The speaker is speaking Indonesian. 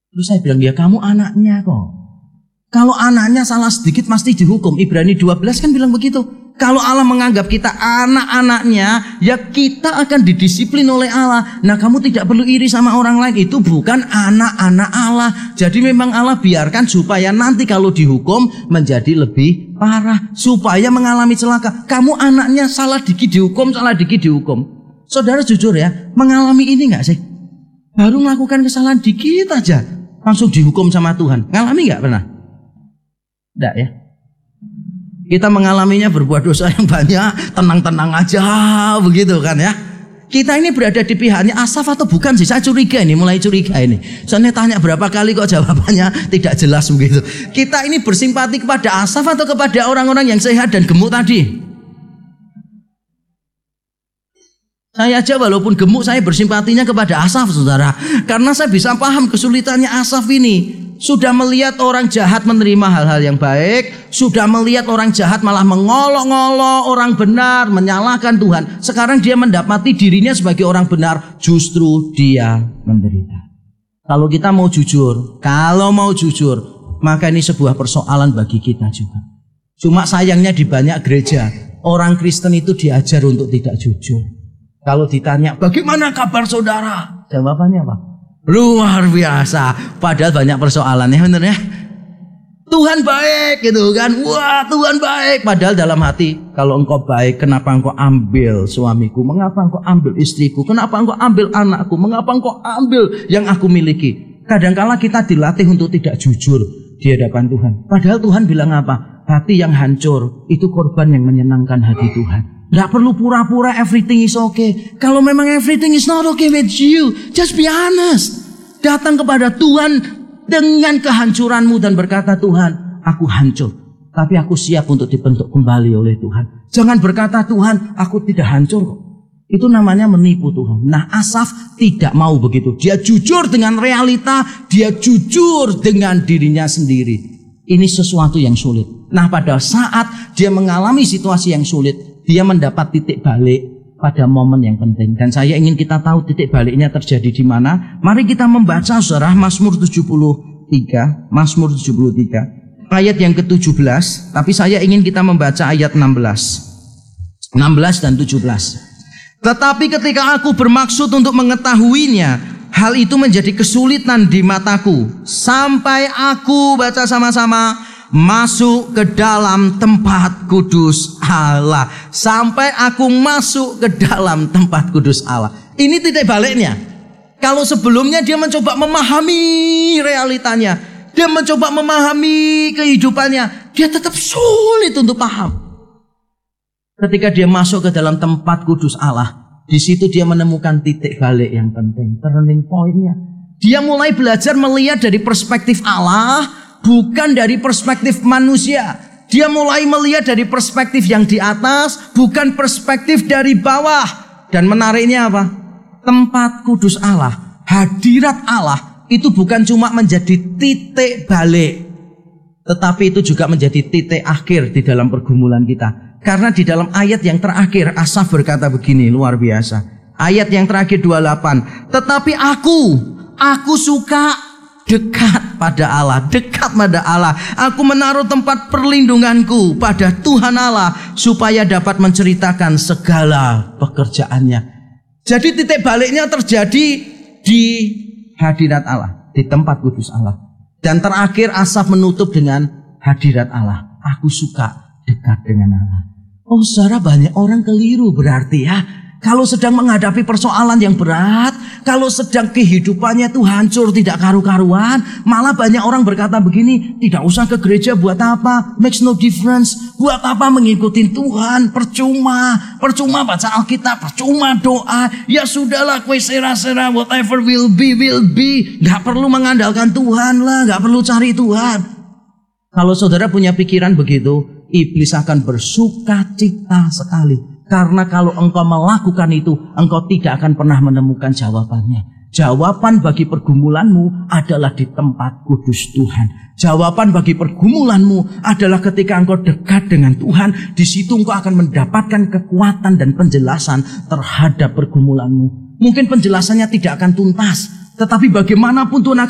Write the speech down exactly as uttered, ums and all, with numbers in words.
Terus saya bilang, ya kamu anaknya kok. Kalau anaknya salah sedikit pasti dihukum. Ibrani dua belas kan bilang begitu. Kalau Allah menganggap kita anak-anaknya, ya kita akan didisiplin oleh Allah. Nah, kamu tidak perlu iri sama orang lain. Itu bukan anak-anak Allah. Jadi memang Allah biarkan supaya nanti kalau dihukum menjadi lebih parah. Supaya mengalami celaka. Kamu anaknya salah dikit dihukum, salah dikit dihukum. Saudara jujur ya, mengalami ini gak sih? Baru melakukan kesalahan dikit aja, langsung dihukum sama Tuhan. Ngalami gak pernah? Tidak ya. Kita mengalaminya berbuat dosa yang banyak, tenang-tenang aja begitu kan ya. Kita ini berada di pihaknya Asaf atau bukan sih? Saya curiga ini, mulai curiga ini. Soalnya tanya berapa kali kok jawabannya tidak jelas begitu. Kita ini bersimpati kepada Asaf atau kepada orang-orang yang sehat dan gemuk tadi? Saya aja walaupun gemuk saya bersimpatinya kepada Asaf, saudara. Karena saya bisa paham kesulitannya Asaf ini. Sudah melihat orang jahat menerima hal-hal yang baik. Sudah melihat orang jahat malah mengolok-ngolok orang benar, menyalahkan Tuhan. Sekarang dia mendapati dirinya sebagai orang benar, justru dia menderita. Kalau kita mau jujur, kalau mau jujur, maka ini sebuah persoalan bagi kita juga. Cuma sayangnya di banyak gereja, orang Kristen itu diajar untuk tidak jujur. Kalau ditanya, bagaimana kabar saudara? Jawabannya apa? Luar biasa. Padahal banyak persoalannya, bener ya. Tuhan baik gitu kan. Wah, Tuhan baik. Padahal dalam hati, kalau engkau baik, kenapa engkau ambil suamiku? Mengapa engkau ambil istriku? Kenapa engkau ambil anakku? Mengapa engkau ambil yang aku miliki? Kadangkala kita dilatih untuk tidak jujur di hadapan Tuhan. Padahal Tuhan bilang apa? Hati yang hancur itu korban yang menyenangkan hati Tuhan. Gak perlu pura-pura everything is okay. Kalau memang everything is not okay with you, just be honest. Datang kepada Tuhan dengan kehancuranmu dan berkata, Tuhan, aku hancur, tapi aku siap untuk dibentuk kembali oleh Tuhan. Jangan berkata, Tuhan, aku tidak hancur kok. Itu namanya menipu Tuhan. Nah, Asaf tidak mau begitu. Dia jujur dengan realita, dia jujur dengan dirinya sendiri. Ini sesuatu yang sulit. Nah, pada saat dia mengalami situasi yang sulit, dia mendapat titik balik pada momen yang penting. Dan saya ingin kita tahu titik baliknya terjadi di mana. Mari kita membaca saudara Mazmur tujuh puluh tiga. Mazmur tujuh puluh tiga. Ayat yang ke tujuh belas. Tapi saya ingin kita membaca ayat enam belas. enam belas dan tujuh belas. Tetapi ketika aku bermaksud untuk mengetahuinya, hal itu menjadi kesulitan di mataku. Sampai aku, baca sama-sama, masuk ke dalam tempat kudus Allah. Sampai aku masuk ke dalam tempat kudus Allah. Ini titik baliknya. Kalau sebelumnya dia mencoba memahami realitanya, dia mencoba memahami kehidupannya, dia tetap sulit untuk paham. Ketika dia masuk ke dalam tempat kudus Allah, di situ dia menemukan titik balik yang penting, turning point-nya. Dia mulai belajar melihat dari perspektif Allah, bukan dari perspektif manusia. Dia mulai melihat dari perspektif yang di atas, bukan perspektif dari bawah. Dan menariknya apa? Tempat kudus Allah, hadirat Allah, itu bukan cuma menjadi titik balik, tetapi itu juga menjadi titik akhir di dalam pergumulan kita. Karena di dalam ayat yang terakhir, Asaf berkata begini, luar biasa. Ayat yang terakhir dua puluh delapan. Tetapi aku, aku suka dekat pada Allah, dekat pada Allah. Aku menaruh tempat perlindunganku pada Tuhan Allah, supaya dapat menceritakan segala pekerjaannya. Jadi titik baliknya terjadi di hadirat Allah, di tempat kudus Allah. Dan terakhir Asaf menutup dengan hadirat Allah. Aku suka dekat dengan Allah. Oh saudara, banyak orang keliru berarti ya. Kalau sedang menghadapi persoalan yang berat, kalau sedang kehidupannya itu hancur, tidak karu-karuan, malah banyak orang berkata begini, tidak usah ke gereja, buat apa? Makes no difference. Buat apa mengikuti Tuhan? Percuma. Percuma baca Alkitab, percuma doa. Ya sudahlah, kue sera-sera, whatever will be, will be. Gak perlu mengandalkan Tuhan lah, gak perlu cari Tuhan. Kalau saudara punya pikiran begitu, iblis akan bersuka cita sekali. Karena kalau engkau melakukan itu, engkau tidak akan pernah menemukan jawabannya. Jawaban bagi pergumulanmu adalah di tempat kudus Tuhan. Jawaban bagi pergumulanmu adalah ketika engkau dekat dengan Tuhan. Di situ engkau akan mendapatkan kekuatan dan penjelasan terhadap pergumulanmu. Mungkin penjelasannya tidak akan tuntas, tetapi bagaimanapun Tuhan akan